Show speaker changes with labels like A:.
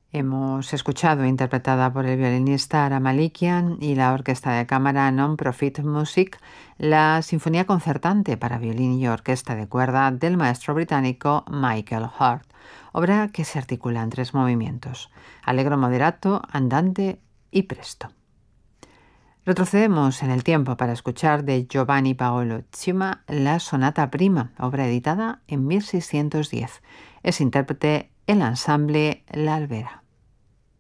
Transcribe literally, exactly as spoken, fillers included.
A: Hemos escuchado, interpretada por el violinista Ara Malikian y la orquesta de cámara Non-Profit Music, la Sinfonía concertante para violín y orquesta de cuerda del maestro británico Michael Hart, obra que se articula en tres movimientos: allegro moderato, andante y presto. Retrocedemos en el tiempo para escuchar de Giovanni Paolo Cima la Sonata Prima, obra editada en mil seiscientos diez. Es intérprete el ensamble La Albera.